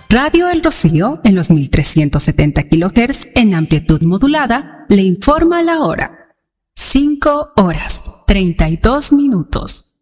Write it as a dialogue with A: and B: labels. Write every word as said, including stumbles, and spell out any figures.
A: Radio El Rocío, en los mil trescientos setenta kilohertz en amplitud modulada, le informa la hora. cinco horas, treinta y dos minutos.